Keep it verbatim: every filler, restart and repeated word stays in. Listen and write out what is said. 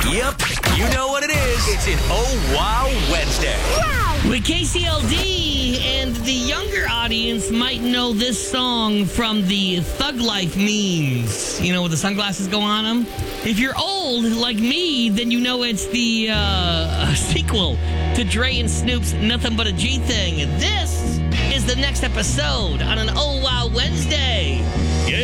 Yep, you know what it is. It's an Oh Wow Wednesday. Wow! With K C L D, and the younger audience might know this song from the Thug Life memes. You know, with the sunglasses go on them. If you're old, like me, then you know it's the uh, sequel to Dre and Snoop's Nothing But a G Thing. This is the next episode on an Oh Wow Wednesday.